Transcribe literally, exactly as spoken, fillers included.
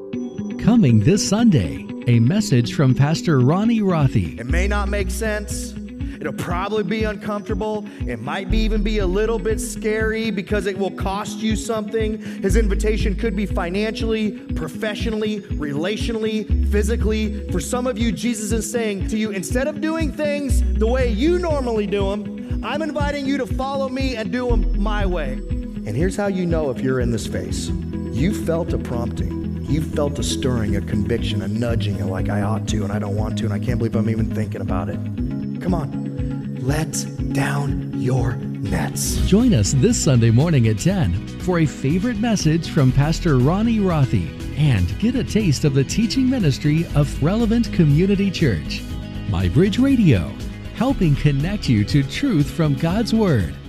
Coming this Sunday, a message from Pastor Ronnie Rothy. It may not make sense. It'll probably be uncomfortable. It might be even be a little bit scary because it will cost you something. His invitation could be financially, professionally, relationally, physically. For some of you, Jesus is saying to you, instead of doing things the way you normally do them, I'm inviting you to follow me and do them my way. And here's how you know if you're in this phase. You felt a prompting. You felt a stirring, a conviction, a nudging, and like I ought to and I don't want to and I can't believe I'm even thinking about it. Come on. Let down your nets. Join us this Sunday morning at ten for a favorite message from Pastor Ronnie Rothy and get a taste of the teaching ministry of Relevant Community Church. My Bridge Radio, helping connect you to truth from God's Word.